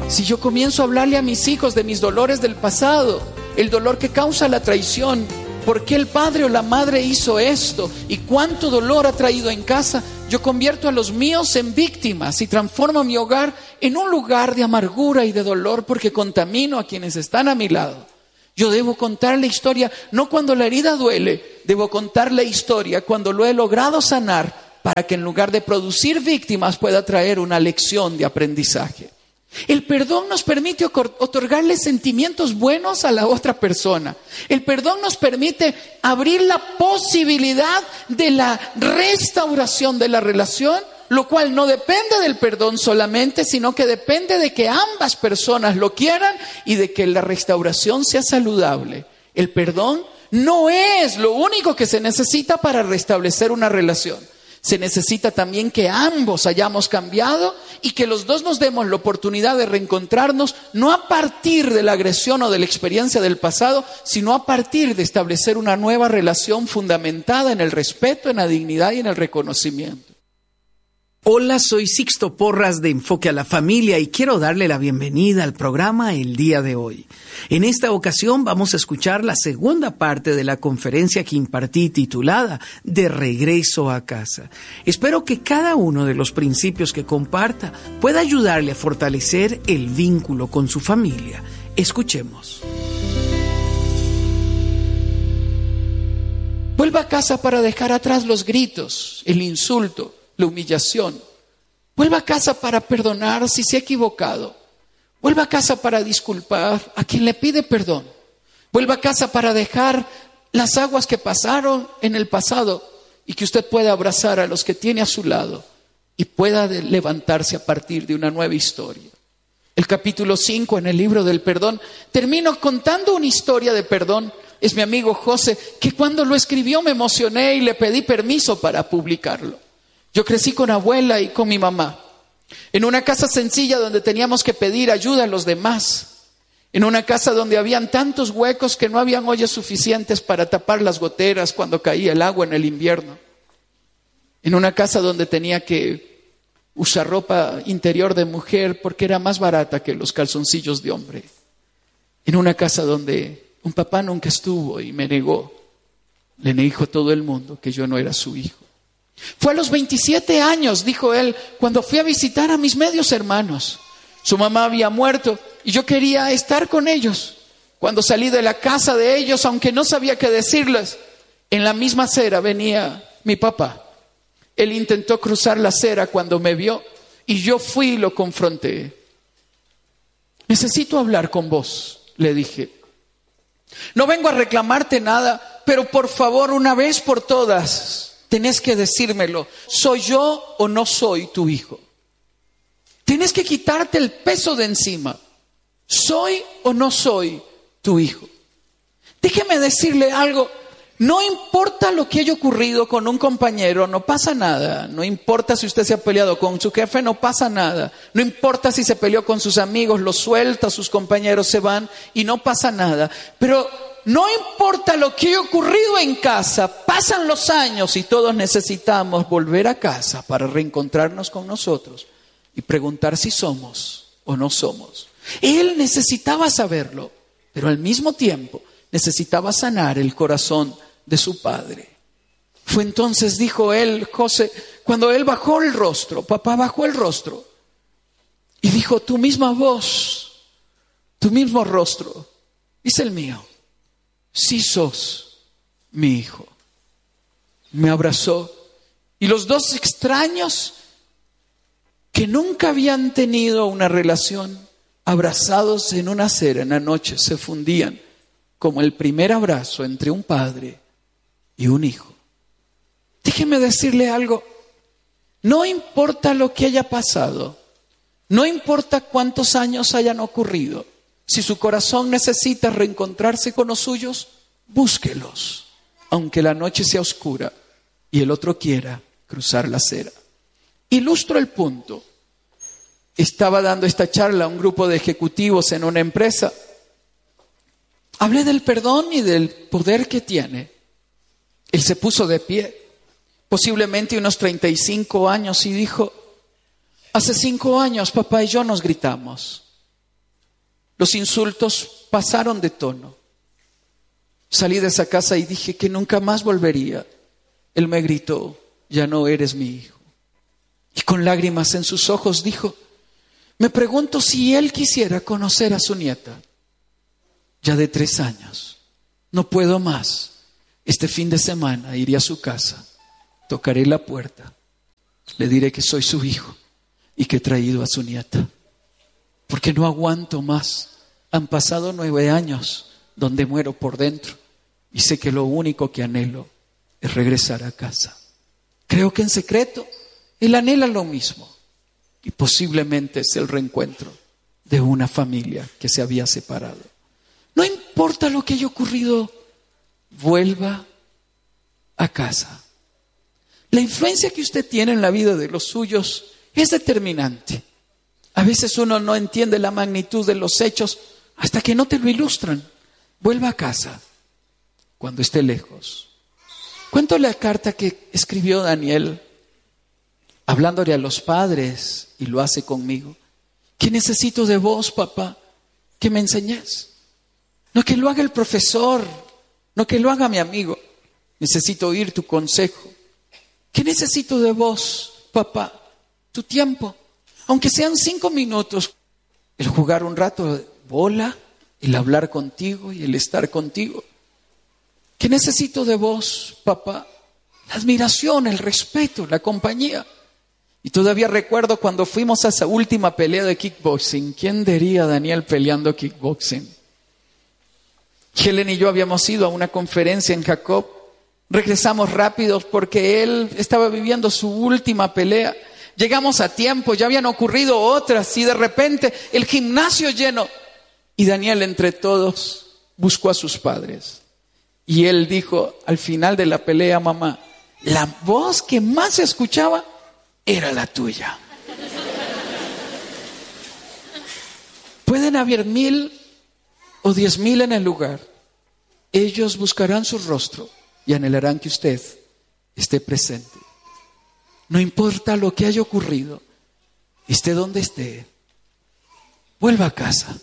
Si yo comienzo a hablarle a mis hijos de mis dolores del pasado, el dolor que causa la traición, por qué el padre o la madre hizo esto y cuánto dolor ha traído en casa, yo convierto a los míos en víctimas y transformo mi hogar en un lugar de amargura y de dolor porque contamino a quienes están a mi lado. Yo debo contar la historia, no cuando la herida duele, debo contar la historia cuando lo he logrado sanar para que en lugar de producir víctimas pueda traer una lección de aprendizaje. El perdón nos permite otorgarle sentimientos buenos a la otra persona. El perdón nos permite abrir la posibilidad de la restauración de la relación, lo cual no depende del perdón solamente, sino que depende de que ambas personas lo quieran y de que la restauración sea saludable. El perdón no es lo único que se necesita para restablecer una relación. Se necesita también que ambos hayamos cambiado y que los dos nos demos la oportunidad de reencontrarnos, no a partir de la agresión o de la experiencia del pasado, sino a partir de establecer una nueva relación fundamentada en el respeto, en la dignidad y en el reconocimiento. Hola, soy Sixto Porras de Enfoque a la Familia y quiero darle la bienvenida al programa el día de hoy. En esta ocasión vamos a escuchar la segunda parte de la conferencia que impartí titulada De regreso a casa. Espero que cada uno de los principios que comparta pueda ayudarle a fortalecer el vínculo con su familia. Escuchemos. Vuelva a casa para dejar atrás los gritos, el insulto, la humillación. Vuelva a casa para perdonar si se ha equivocado. Vuelva a casa para disculpar a quien le pide perdón. Vuelva a casa para dejar las aguas que pasaron en el pasado y que usted pueda abrazar a los que tiene a su lado y pueda levantarse a partir de una nueva historia. El capítulo 5 en el libro del perdón, termino contando una historia de perdón. Es mi amigo José, que cuando lo escribió me emocioné y le pedí permiso para publicarlo. Yo crecí con abuela y con mi mamá, en una casa sencilla donde teníamos que pedir ayuda a los demás, en una casa donde habían tantos huecos que no habían ollas suficientes para tapar las goteras cuando caía el agua en el invierno, en una casa donde tenía que usar ropa interior de mujer porque era más barata que los calzoncillos de hombre, en una casa donde un papá nunca estuvo y me negó, le dijo a todo el mundo que yo no era su hijo. Fue a los 27 años, dijo él, cuando fui a visitar a mis medios hermanos. Su mamá había muerto y yo quería estar con ellos. Cuando salí de la casa de ellos, aunque no sabía qué decirles, en la misma acera venía mi papá. Él intentó cruzar la acera cuando me vio y yo fui y lo confronté. Necesito hablar con vos, le dije. No vengo a reclamarte nada, pero por favor, una vez por todas, tenés que decírmelo, ¿soy yo o no soy tu hijo? Tienes que quitarte el peso de encima. ¿Soy o no soy tu hijo? Déjeme decirle algo. No importa lo que haya ocurrido con un compañero, no pasa nada. No importa si usted se ha peleado con su jefe, no pasa nada. No importa si se peleó con sus amigos, los suelta, sus compañeros se van y no pasa nada. Pero no importa lo que haya ocurrido en casa, pasan los años y todos necesitamos volver a casa para reencontrarnos con nosotros y preguntar si somos o no somos. Él necesitaba saberlo, pero al mismo tiempo necesitaba sanar el corazón de su padre. Fue entonces, dijo él, José, cuando él bajó el rostro, papá bajó el rostro y dijo, tu misma voz, tu mismo rostro, es el mío. Sí sos mi hijo. Me abrazó y los dos extraños que nunca habían tenido una relación, abrazados en una acera en la noche, se fundían como el primer abrazo entre un padre y un hijo. Déjeme decirle algo, no importa lo que haya pasado, no importa cuántos años hayan ocurrido, si su corazón necesita reencontrarse con los suyos, búsquelos, aunque la noche sea oscura y el otro quiera cruzar la acera. Ilustro el punto. Estaba dando esta charla a un grupo de ejecutivos en una empresa. Hablé del perdón y del poder que tiene. Él se puso de pie, posiblemente unos 35 años, y dijo, hace 5 años papá y yo nos gritamos. Los insultos pasaron de tono. Salí de esa casa y dije que nunca más volvería. Él me gritó: ya no eres mi hijo. Y con lágrimas en sus ojos dijo: me pregunto si él quisiera conocer a su nieta, ya de 3 años. No puedo más. Este fin de semana iré a su casa, tocaré la puerta, le diré que soy su hijo y que he traído a su nieta, porque no aguanto más. Han pasado 9 años donde muero por dentro y sé que lo único que anhelo es regresar a casa. Creo que en secreto él anhela lo mismo y posiblemente es el reencuentro de una familia que se había separado. No importa lo que haya ocurrido, vuelva a casa. La influencia que usted tiene en la vida de los suyos es determinante. A veces uno no entiende la magnitud de los hechos hasta que no te lo ilustran. Vuelva a casa cuando esté lejos. Cuento la carta que escribió Daniel hablándole a los padres, y lo hace conmigo. ¿Qué necesito de vos, papá? Que me enseñes. No que lo haga el profesor, no que lo haga mi amigo. Necesito oír tu consejo. ¿Qué necesito de vos, papá? Tu tiempo. Aunque sean 5 minutos. El jugar un rato de bola, el hablar contigo y el estar contigo. ¿Qué necesito de vos, papá? La admiración, el respeto, la compañía. Y todavía recuerdo cuando fuimos a esa última pelea de kickboxing. ¿Quién diría a Daniel peleando kickboxing? Helen y yo habíamos ido a una conferencia en Jacob. Regresamos rápido porque él estaba viviendo su última pelea. Llegamos a tiempo, ya habían ocurrido otras y de repente el gimnasio lleno. Y Daniel entre todos buscó a sus padres. Y él dijo al final de la pelea: mamá, la voz que más se escuchaba era la tuya. Pueden haber 1000 o 10,000 en el lugar. Ellos buscarán su rostro y anhelarán que usted esté presente. No importa lo que haya ocurrido, esté donde esté, vuelva a casa.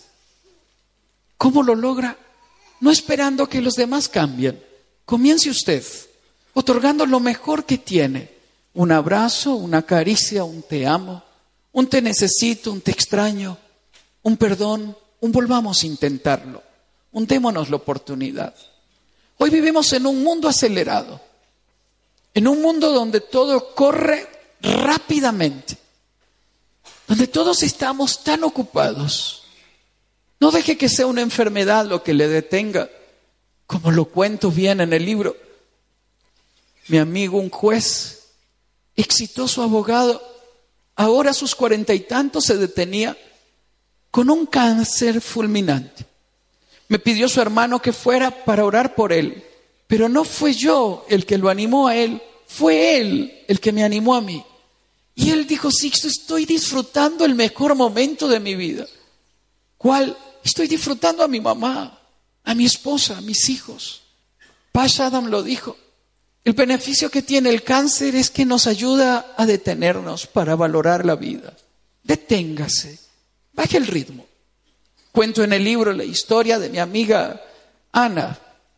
¿Cómo lo logra? No esperando que los demás cambien. Comience usted, otorgando lo mejor que tiene. Un abrazo, una caricia, un te amo, un te necesito, un te extraño, un perdón, un volvamos a intentarlo, un démonos la oportunidad. Hoy vivimos en un mundo acelerado, en un mundo donde todo corre rápidamente, donde todos estamos tan ocupados. No deje que sea una enfermedad lo que le detenga, como lo cuento bien en el libro. Mi amigo, un juez, exitoso abogado, ahora a sus 40 y tantos se detenía con un cáncer fulminante. Me pidió su hermano que fuera para orar por él, pero no fue yo el que lo animó a él, fue él el que me animó a mí. Y él dijo: Sixto, estoy disfrutando el mejor momento de mi vida. ¿Cuál? Estoy disfrutando a mi mamá, a mi esposa, a mis hijos. Pash Adam lo dijo. El beneficio que tiene el cáncer es que nos ayuda a detenernos para valorar la vida. Deténgase, baje el ritmo. Cuento en el libro la historia de mi amiga Ana,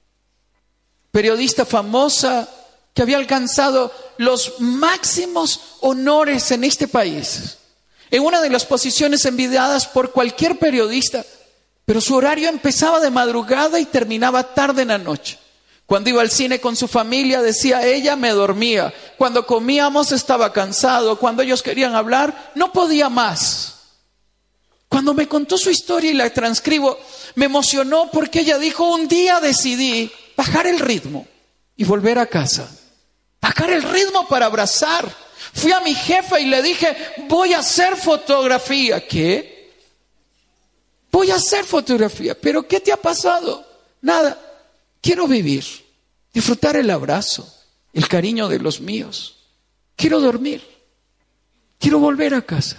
periodista famosa que había alcanzado los máximos honores en este país, en una de las posiciones envidiadas por cualquier periodista, pero su horario empezaba de madrugada y terminaba tarde en la noche. Cuando iba al cine con su familia, decía ella, me dormía. Cuando comíamos estaba cansado. Cuando ellos querían hablar, no podía más. Cuando me contó su historia y la transcribo, me emocionó porque ella dijo: un día decidí bajar el ritmo y volver a casa. Bajar el ritmo para abrazar. Fui a mi jefa y le dije: voy a hacer fotografía. ¿Qué? Voy a hacer fotografía. ¿Pero qué te ha pasado? Nada. Quiero vivir, disfrutar el abrazo, el cariño de los míos. Quiero dormir. Quiero volver a casa.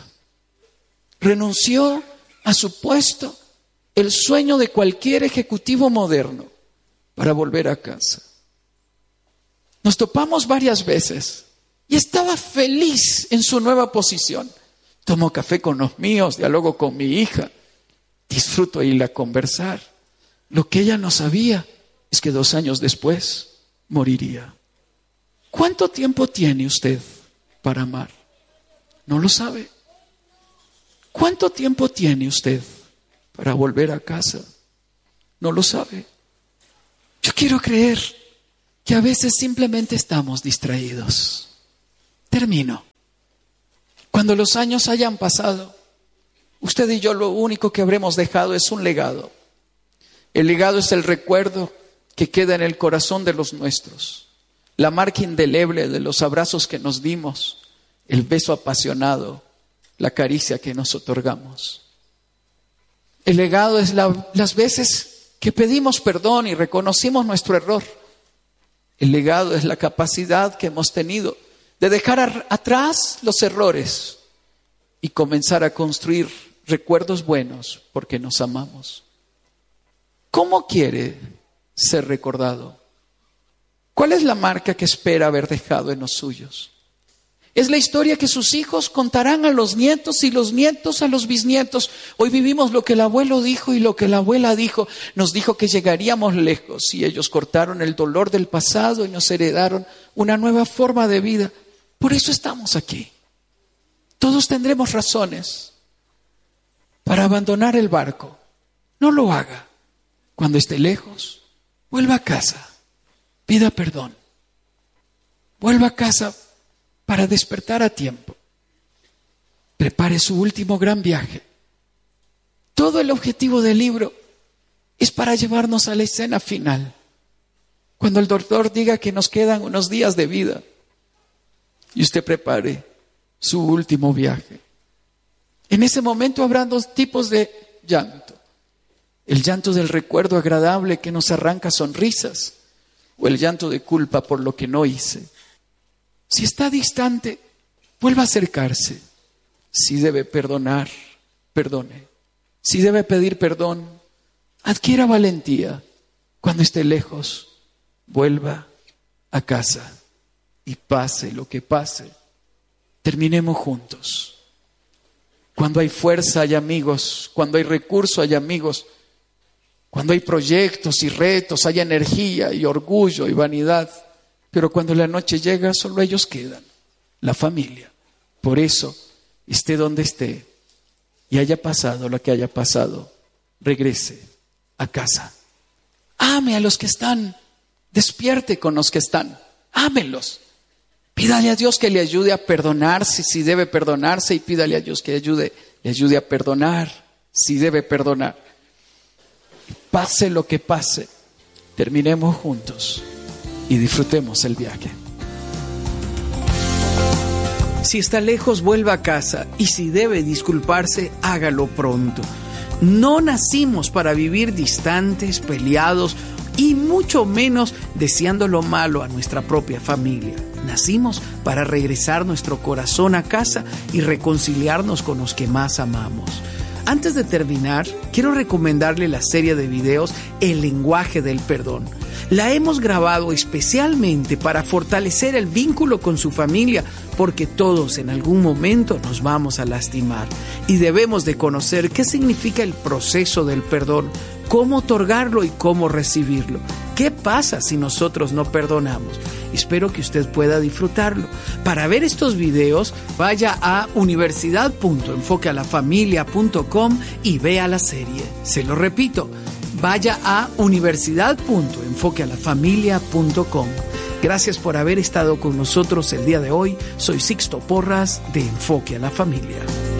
Renunció a su puesto, el sueño de cualquier ejecutivo moderno, para volver a casa. Nos topamos varias veces y estaba feliz en su nueva posición. Tomo café con los míos, dialogo con mi hija. disfruto irla a conversar. Lo que ella no sabía es que 2 años después moriría. ¿Cuánto tiempo tiene usted para amar? No lo sabe. ¿Cuánto tiempo tiene usted para volver a casa? No lo sabe. Yo quiero creer que a veces simplemente estamos distraídos. Termino. Cuando los años hayan pasado, usted y yo lo único que habremos dejado es un legado. El legado es el recuerdo que queda en el corazón de los nuestros, la marca indeleble de los abrazos que nos dimos, el beso apasionado, la caricia que nos otorgamos. El legado es las veces que pedimos perdón y reconocimos nuestro error. El legado es la capacidad que hemos tenido de dejar atrás los errores y comenzar a construir recuerdos buenos porque nos amamos. ¿Cómo quiere ser recordado? ¿Cuál es la marca que espera haber dejado en los suyos? Es la historia que sus hijos contarán a los nietos y los nietos a los bisnietos. Hoy vivimos lo que el abuelo dijo y lo que la abuela dijo. Nos dijo que llegaríamos lejos y ellos cortaron el dolor del pasado y nos heredaron una nueva forma de vida. Por eso estamos aquí. Todos tendremos razones para abandonar el barco. No lo haga. Cuando esté lejos, vuelva a casa. Pida perdón. Vuelva a casa para despertar a tiempo. Prepare su último gran viaje. Todo el objetivo del libro es para llevarnos a la escena final. Cuando el doctor diga que nos quedan unos días de vida y usted prepare su último viaje. En ese momento habrá 2 tipos de llanto. El llanto del recuerdo agradable que nos arranca sonrisas o el llanto de culpa por lo que no hice. Si está distante, vuelva a acercarse. Si debe perdonar, perdone. Si debe pedir perdón, adquiera valentía. Cuando esté lejos, vuelva a casa. Y pase lo que pase, terminemos juntos. Cuando hay fuerza hay amigos, cuando hay recurso hay amigos, cuando hay proyectos y retos hay energía y orgullo y vanidad. Pero cuando la noche llega, solo ellos quedan, la familia. Por eso, esté donde esté y haya pasado lo que haya pasado, regrese a casa. Ame a los que están, despierte con los que están, ámelos. Pídale a Dios que le ayude a perdonarse si debe perdonarse y pídale a Dios que le ayude a perdonar si debe perdonar. Pase lo que pase, terminemos juntos y disfrutemos el viaje. Si está lejos, vuelva a casa y si debe disculparse, hágalo pronto. No nacimos para vivir distantes, peleados y mucho menos deseando lo malo a nuestra propia familia. Nacimos para regresar nuestro corazón a casa y reconciliarnos con los que más amamos. Antes de terminar, quiero recomendarle la serie de videos El lenguaje del perdón. La hemos grabado especialmente para fortalecer el vínculo con su familia, porque todos en algún momento nos vamos a lastimar y debemos de conocer qué significa el proceso del perdón, cómo otorgarlo y cómo recibirlo. ¿Qué pasa si nosotros no perdonamos? Espero que usted pueda disfrutarlo. Para ver estos videos, vaya a universidad.enfoquealafamilia.com y vea la serie. Se lo repito, vaya a universidad.enfoquealafamilia.com. Gracias por haber estado con nosotros el día de hoy. Soy Sixto Porras de Enfoque a la Familia.